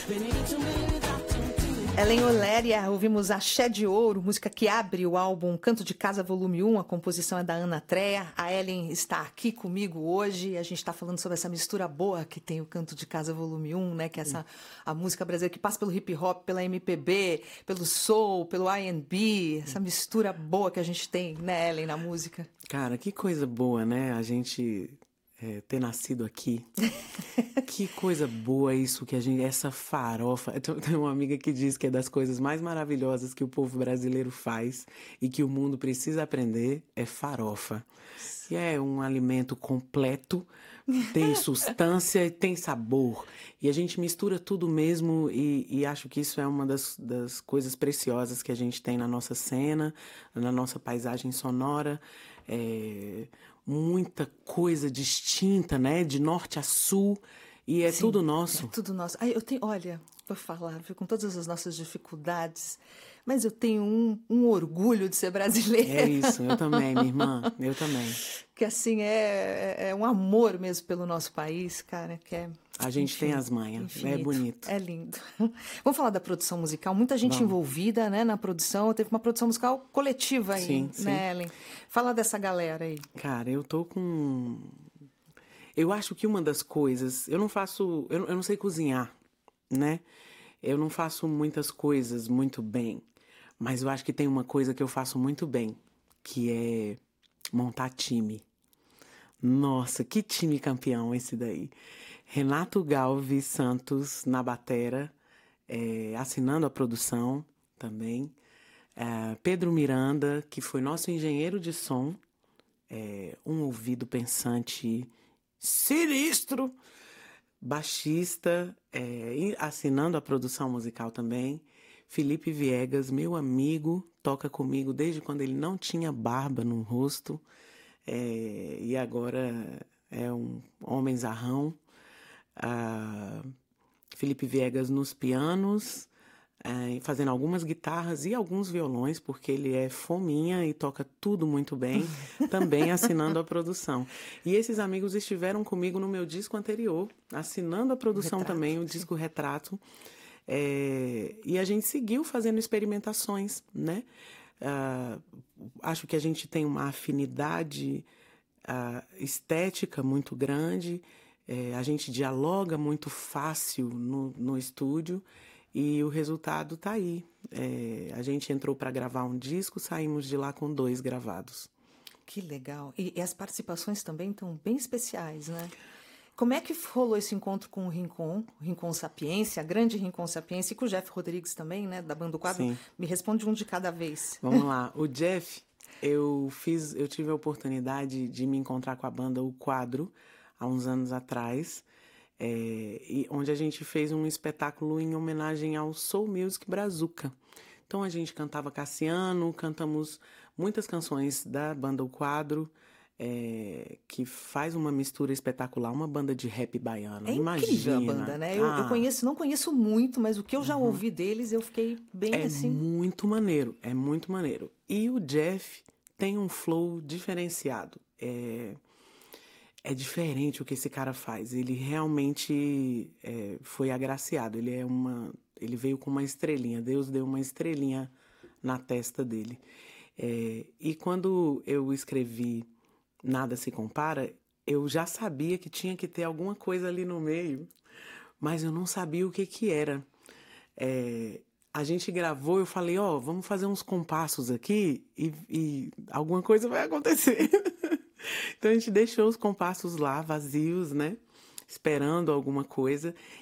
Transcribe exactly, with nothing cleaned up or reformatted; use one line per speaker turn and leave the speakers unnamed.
Ellen Oléria, ouvimos Axé de Ouro, música que abre o álbum Canto de Casa Volume um, a composição é da Ana Trea. A Ellen está aqui comigo hoje, a gente está falando sobre essa mistura boa que tem o Canto de Casa Volume um, né? Que é essa, a música brasileira que passa pelo hip hop, pela M P B, pelo soul, pelo R and B, essa mistura boa que a gente tem, né, Ellen, na música.
Cara, que coisa boa, né? A gente é, ter nascido aqui. Que coisa boa isso que a gente... Essa farofa... Tem uma amiga que diz que é das coisas mais maravilhosas que o povo brasileiro faz e que o mundo precisa aprender é farofa. E é um alimento completo, tem substância e tem sabor. E a gente mistura tudo mesmo e, e acho que isso é uma das, das coisas preciosas que a gente tem na nossa cena, na nossa paisagem sonora. É, muita coisa distinta, né? De norte a sul. E é Sim, tudo nosso.
É tudo nosso. Ai, eu tenho, olha, vou falar, viu, com todas as nossas dificuldades, mas eu tenho um, um orgulho de ser brasileira.
É isso, eu também, minha irmã, eu também.
Que assim, é, é um amor mesmo pelo nosso país, cara, que é...
A gente enfim, tem as manhas, infinito, é bonito.
É lindo. Vamos falar da produção musical. Muita gente Vamos. envolvida, né, na produção. Teve uma produção musical coletiva aí, sim, né, sim. Ellen? Fala dessa galera aí.
Cara, eu tô com... Eu acho que uma das coisas... Eu não faço... Eu, eu não sei cozinhar, né? Eu não faço muitas coisas muito bem. Mas eu acho que tem uma coisa que eu faço muito bem, que é montar time. Nossa, que time campeão esse daí. Renato Galves Santos na batera, é, assinando a produção também. É, Pedro Miranda, que foi nosso engenheiro de som. É, um ouvido pensante... sinistro, baixista, é, assinando a produção musical também. Felipe Viegas, meu amigo, toca comigo desde quando ele não tinha barba no rosto, é, e agora é um homem zarrão. Ah, Felipe Viegas nos pianos, é, fazendo algumas guitarras e alguns violões, porque ele é fominha e toca tudo muito bem, também assinando a produção. E esses amigos estiveram comigo no meu disco anterior, assinando a produção retrato, também, o disco Retrato. É, e a gente seguiu fazendo experimentações, né? Uh, acho que a gente tem uma afinidade uh, estética muito grande, é, a gente dialoga muito fácil no, no estúdio, e o resultado tá aí. É, a gente entrou para gravar um disco, saímos de lá com dois gravados.
Que legal. E, e as participações também estão bem especiais, né? Como é que rolou esse encontro com o Rincon, o Rincon Sapiência, a grande Rincon Sapiência, e com o Jeff Rodrigues também, né, da banda do Quadro? Sim. Me responde um de cada vez.
Vamos lá. O Jeff, eu fiz, eu tive a oportunidade de me encontrar com a banda O Quadro há uns anos atrás. É, e onde a gente fez um espetáculo em homenagem ao Soul Music Brazuca. Então a gente cantava Cassiano, cantamos muitas canções da banda O Quadro, é, que faz uma mistura espetacular, uma banda de rap baiano.
É incrível a banda, né? Eu, ah, eu conheço, não conheço muito, mas o que eu já uhum. ouvi deles, eu fiquei bem
é
assim...
É muito maneiro, é muito maneiro. E o Jeff tem um flow diferenciado, é... É diferente o que esse cara faz. Ele realmente é, foi agraciado. Ele é uma, ele veio com uma estrelinha. Deus deu uma estrelinha na testa dele. É, e quando eu escrevi Nada Se Compara, eu já sabia que tinha que ter alguma coisa ali no meio, mas eu não sabia o que que era. É, a gente gravou, eu falei, ó, oh, vamos fazer uns compassos aqui e, e alguma coisa vai acontecer. Então a gente deixou os compassos lá, vazios, né? Esperando alguma coisa.